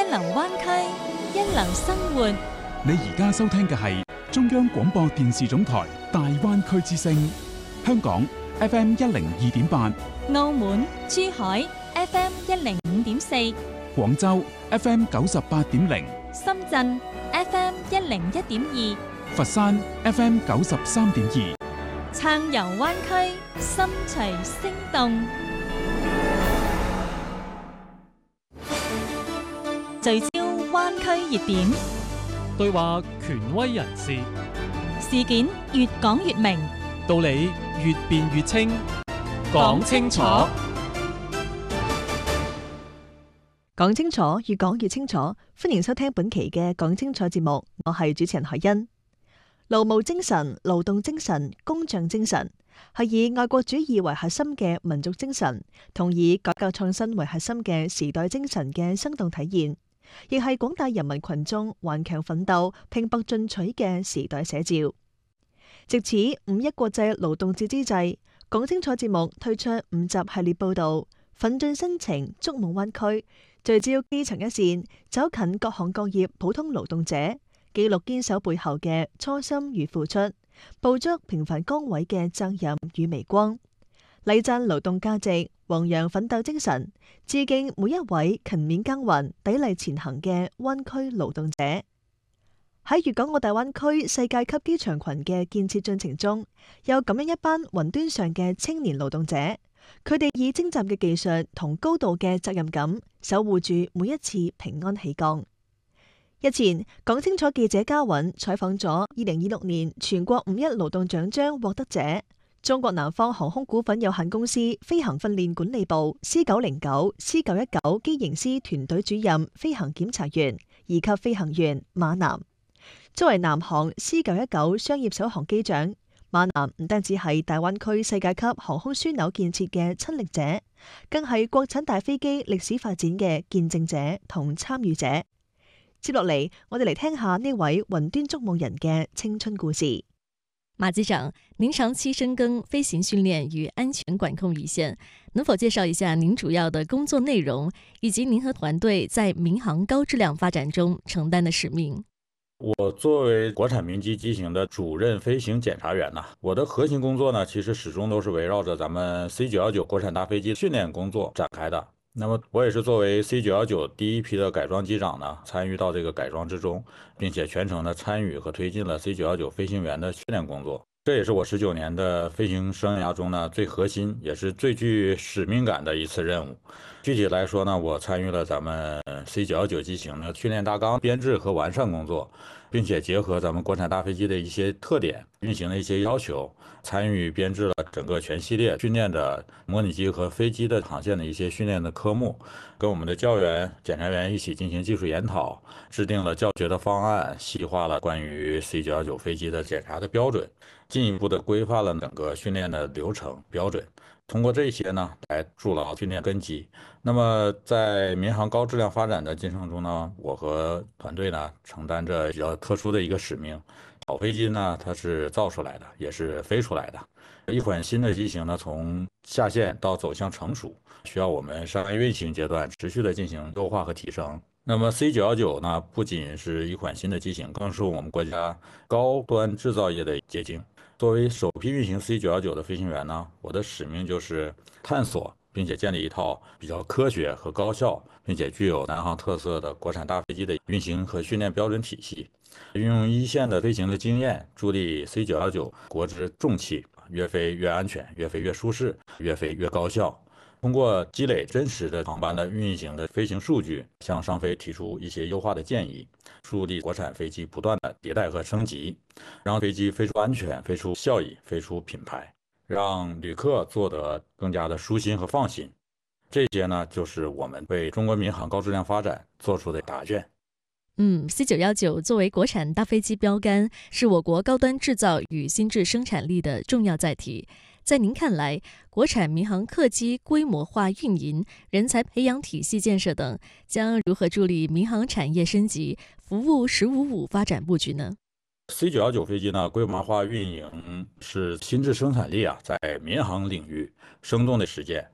流灣區，一流生活。 你而家收聽嘅係中央廣播電視總台大灣區之聲，香港 FM 102.8， 澳門、珠海 FM 105.4， 廣州 FM 98.0， 深圳 FM 101.2， 佛山 FM 93.2。 撐遊灣區，心隨聲動。聚焦灣區熱點， 對話權威人士， 事件越講越明， 道理越辯越清，講清楚。 講清楚，越講越清楚。歡迎收聽本期嘅講清楚節目，我係主持人海欣。勞務精神、勞動精神、工匠精神係以愛國主義為核心嘅民族精神，同以改革創新為核心嘅時代精神嘅生動體現，亦係廣大人民群眾頑強奮鬥、拼搏進取嘅時代寫照。藉此五一國際勞動節之際，講清楚節目推出5集系列報道，奮進新程，觸夢灣區，聚焦基層一線，走近各行各業普通勞動者，記錄堅守背後嘅初心與付出，捕捉平凡崗位嘅責任與微光，禮讚勞動價值，弘揚奮鬥精神，致敬每一位勤勉耕耘、砥礪前行嘅灣區勞動者。喺粵港澳大灣區世界級機場群嘅建設進程中，有咁樣一班雲端上嘅青年勞動者，佢哋以精湛嘅技術同高度嘅責任感，守護住每一次平安起降。日前，講清楚記者嘉允採訪咗2026年全國五一勞動獎章獲得者，中國南方航空股份有限公司飛行訓練管理部 C909、C919 機型師團隊主任飛行檢查員2級飛行員馬南。作為南航 C919 商業首航機長，馬南唔單止係大灣區世界級航空樞紐建設嘅親歷者，更係國產大飛機歷史發展嘅見證者同參與者。接落嚟，我哋嚟聽下呢位雲端觸夢人嘅青春故事。 馬機長，您長期深耕飛行訓練與安全管控一線，能否介紹一下您主要的工作內容，以及您和團隊在民航高質量發展中承擔的使命？ 我作為國產民機機型的主任飛行檢查員呢，我的核心工作呢，其實始終都是圍繞着咱們 C919 國產大飛機訓練工作展開的。那麼我也是作為 C919 第一批的改裝機長呢，參與到這個改裝之中，並且全程的參與和推進了 C919 飛行員的訓練工作。這也是我19年的飛行生涯中呢，最核心也是最具使命感的一次任務。具體來說呢，我參與了咱們 C919 機型的訓練大綱編制和完善工作，並且結合咱們國產大飛機的一些特點、運行的一些要求，參與編制了整個全系列訓練的模擬機和飛機的航線的一些訓練的科目，跟我們的教員、檢查員一起進行技術研討，制定了教學的方案，細化了關於 C919 飛機的檢查的標準，進一步的規範了整個訓練的流程標準。通過這些呢，來築牢訓練根基。那麼在民航高質量發展的進程中呢，我和團隊呢承擔着比較特殊的一個使命。好飛機呢，它是造出來的，也是飛出來的。一款新的機型呢，從下線到走向成熟，需要我們商業運行階段持續的進行優化和提升。那麼 C919 呢，不僅是一款新的機型，更是我們國家高端製造業的結晶。作為首批運行 C919 的飛行員呢，我的使命就是探索並且建立一套比較科學和高效，並且具有南航特色的國產大飛機的運行和訓練標準體系，運用一線的飛行的經驗，助力 C919 國之重器越飛越安全，越飛越舒適，越飛越高效。通過積累真實的航班的運行的飛行數據，向上飛提出一些優化的建議，助力國產飛機不斷的迭代和升級，讓飛機飛出安全、飛出效益、飛出品牌，讓旅客坐得更加的舒心和放心。這些呢，就是我們為中國民航高質量發展做出的答卷。 C919 作為國產大飛機標杆，是我國高端製造與新質生產力的重要載體。在您看來，國產民航客機規模化運營、人才培養體系建設等，將如何助力民航產業升級，服務“15+5”發展佈局呢？ C919 飛機呢，規模化運營是新質生產力在民航領域生動的實踐。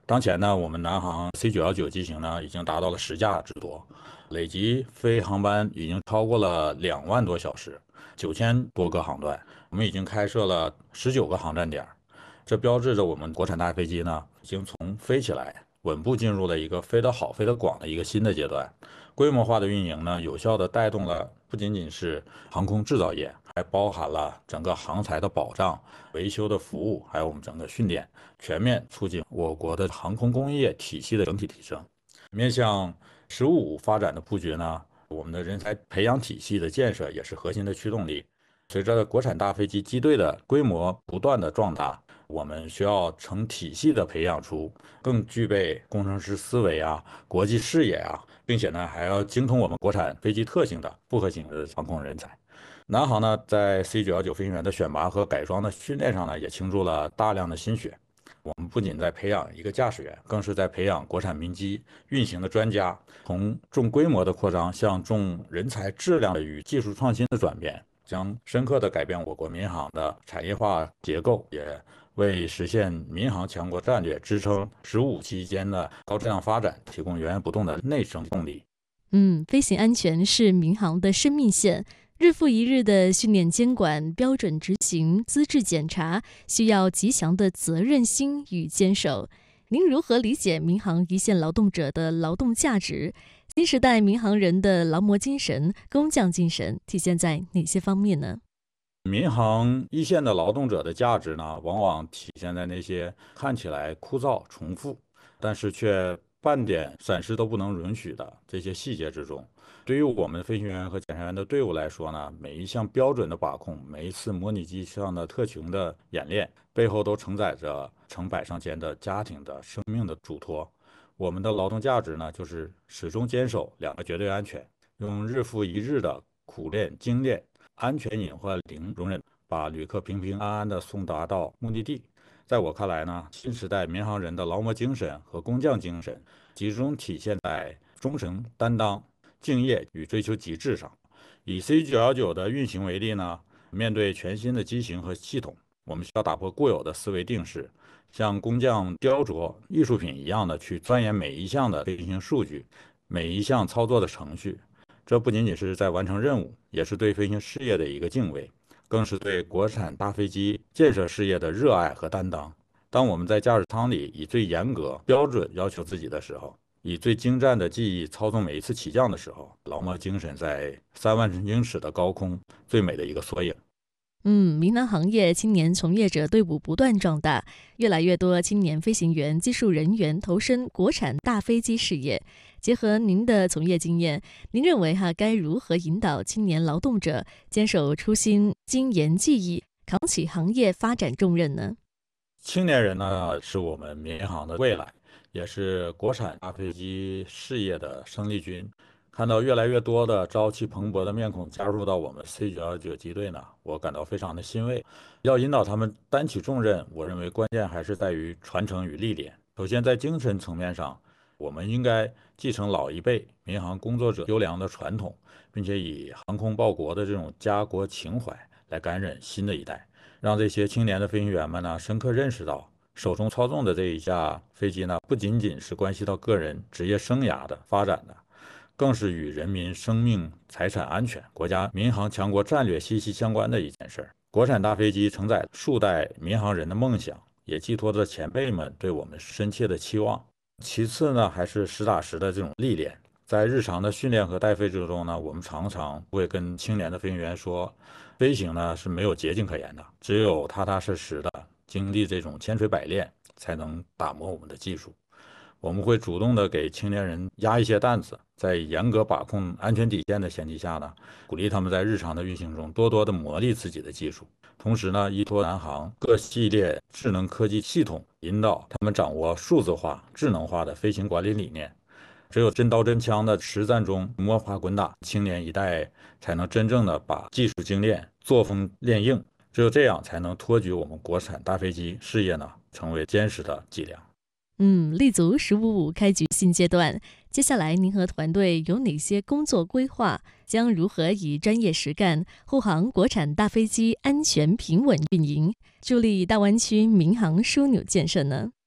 当前呢，我们南航 C919机型呢已经达到了10架之多，累计飞航班已经超过了2万多小时，9000多个航段，我们已经开设了19个航站点。这标志着我们国产大飞机呢，已经从飞起来稳步进入了一个飞得好、飞得广的一个新的阶段。规模化的运营呢，有效地带动了不仅仅是航空制造业，还包含了整个航材的保障、维修的服务，还有我们整个训练，全面促进我国的航空工业体系的整体提升。面向“十五五”发展的布局呢，我们的人才培养体系的建设也是核心的驱动力。随着国产大飞机机队的规模不断的壮大，我们需要成体系的培养出更具备工程师思维啊、国际视野啊，并且呢还要精通我们国产飞机特性的复合型的航空人才。南航呢在 C919 飞行员的选拔和改装的训练上呢，也倾注了大量的心血。我们不仅在培养一个驾驶员，更是在培养国产民机运行的专家，从重规模的扩张向重人才质量与技术创新的转变，将深刻地改变我国民航的产业化结构，也为实现民航强国战略、支撑“十五”期间的高质量发展提供源源不断的内生动力。 飞行安全是民航的生命线，日复一日的训练监管、标准执行、资质检查，需要极强的责任心与坚守。您如何理解民航一线劳动者的劳动价值？新时代民航人的劳模精神、工匠精神体现在哪些方面呢？ 民航一线的劳动者的价值呢，往往体现在那些看起来枯燥重复，但是却半点闪失都不能允许的这些细节之中。对于我们飞行员和检查员的队伍来说呢，每一项标准的把控，每一次模拟机上的特勤的演练，背后都承载着成百上千的家庭的生命的嘱托。我们的劳动价值呢，就是始终坚守2个绝对安全，用日复一日的苦练精炼，安全隐患零容忍，把旅客平平安安地送达到目的地。在我看来呢，新时代民航人的劳模精神和工匠精神集中体现在忠诚、担当、敬业与追求极致上。以 C919 的运行为例呢，面对全新的机型和系统，我们需要打破固有的思维定式，像工匠雕琢艺术品一样的去钻研每一项的飞行数据，每一项操作的程序。这不仅仅是在完成任务，也是对飞行事业的一个敬畏，更是对国产大飞机建设事业的热爱和担当。当我们在驾驶舱里以最严格标准要求自己的时候，以最精湛的技艺操纵每一次起降的时候，劳模精神在3万英尺的高空最美的一个缩影。 民航行业青年从业者队伍不断壮大，越来越多青年飞行员、技术人员投身国产大飞机事业。结合您的从业经验，您认为该如何引导青年劳动者坚守初心、精研技艺，扛起行业发展重任呢？ 青年人呢，是我们民航的未来，也是国产大飞机事业的生力军。看到越来越多的朝气蓬勃的面孔加入到我们 C919 机队呢，我感到非常的欣慰。要引导他们担起重任，我认为关键还是在于传承与历练。首先，在精神层面上，我们应该继承老一辈民航工作者优良的传统，并且以航空报国的这种家国情怀来感染新的一代，让这些青年的飞行员们呢，深刻认识到手中操纵的这一架飞机呢，不仅仅是关系到个人职业生涯的发展的，更是与人民生命财产安全、国家民航强国战略息息相关的一件事。国产大飞机承载数代民航人的梦想，也寄托着前辈们对我们深切的期望。其次呢，还是实打实的这种历练。在日常的训练和带飞之中呢，我们常常会跟青年的飞行员说，飞行呢是没有捷径可言的，只有踏踏实实的经历这种千锤百炼，才能打磨我们的技术。我们会主动的给青年人压一些担子，在严格把控安全底线的前提下呢，鼓励他们在日常的运行中多多的磨砺自己的技术。同时呢，依托南航各系列智能科技系统，引导他们掌握数字化、智能化的飞行管理理念。只有真刀真枪的实战中摸爬滚打，青年一代才能真正的把技术精炼、作风练硬。只有这样，才能托举我们国产大飞机事业呢，成为坚实的脊梁。 立足“15+5”开局新阶段，接下来您和团队有哪些工作规划？将如何以专业实干护航国产大飞机安全平稳运营，助力大湾区民航枢纽建设呢？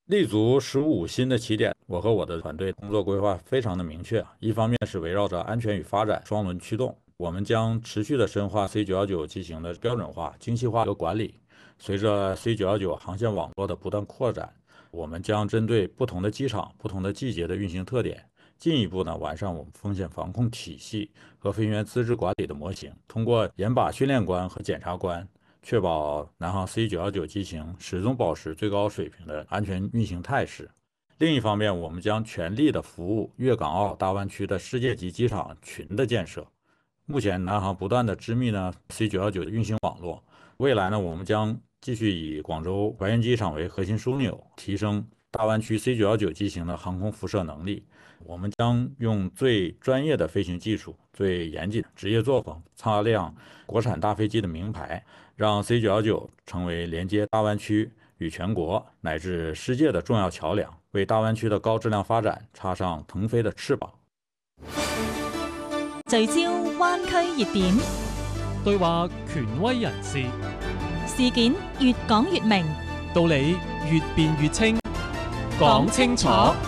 立足15新的起点，我和我的团队工作规划非常的明确。一方面是围绕着安全与发展双轮驱动，我们将持续的深化 C919 机型的标准化、精细化和管理。随着 C919 航线网络的不断扩展，我们将针对不同的机场、不同的季节的运行特点，进一步完善我们风险防控体系和飞行员资质管理的模型，通过严把训练关和检查关，确保南航 C919 机型始终保持最高水平的安全运行态势。另一方面，我们将全力的服务粤港澳大湾区的世界级机场群的建设。目前南航不断的织密C919 的运行网络，未来我们将继续以广州白云机场为核心枢纽，提升大湾区 C919 机型的航空辐射能力。我们将用最专业的飞行技术、最严谨的职业作风，擦亮国产大飞机的名牌，让 C919 成为连接大湾区与全国乃至世界的重要桥梁，为大灣區的高質量發展插上騰飛的翅膀。 聚焦灣區熱點， 對話權威人士， 事件越講越明， 道理越辯越清，講清楚。